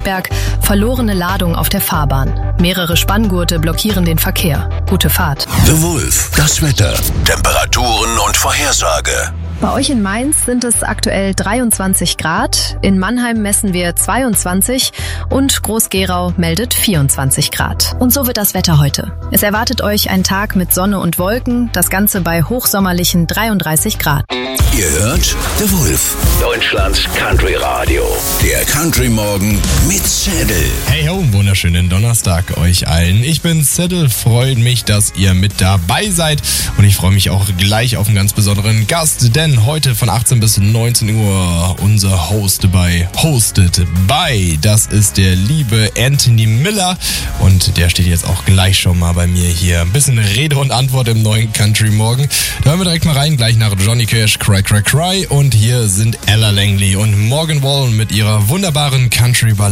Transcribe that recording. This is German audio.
Baden-Württemberg verlorene Ladung auf der Fahrbahn. Mehrere Spanngurte blockieren den Verkehr. Gute Fahrt. The Wolf, das Wetter, Temperaturen und Vorhersage. Bei euch in Mainz sind es aktuell 23 Grad, in Mannheim messen wir 22 und Groß-Gerau meldet 24 Grad. Und so wird das Wetter heute. Es erwartet euch ein Tag mit Sonne und Wolken, das Ganze bei hochsommerlichen 33 Grad. Ihr hört The Wolf, Deutschlands Country Radio. Der Country Morgen mit Zedel. Hey ho, wunderschönen Donnerstag euch allen. Ich bin Zedel, freut mich, dass ihr mit dabei seid. Und ich freue mich auch gleich auf einen ganz besonderen Gast, denn heute von 18 bis 19 Uhr unser Hosted by, das ist der liebe Anthony Miller. Und der steht jetzt auch gleich schon mal bei mir hier. Ein bisschen Rede und Antwort im neuen Country Morgen. Da hören wir direkt mal rein, gleich nach Johnny Cash, Cry Cry Cry. Und hier sind Ella Langley und Morgan Wallen mit ihrer wunderbaren Country Ballade.